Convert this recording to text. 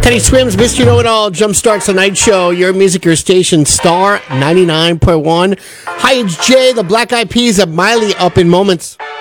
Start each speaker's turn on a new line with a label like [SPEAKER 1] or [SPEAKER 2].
[SPEAKER 1] Teddy Swims, Mr. Know-It-All, jumpstarts the night show. Your music, your station, Star 99.1. Hi, it's Jay. The Black Eyed Peas of Miley up in moments.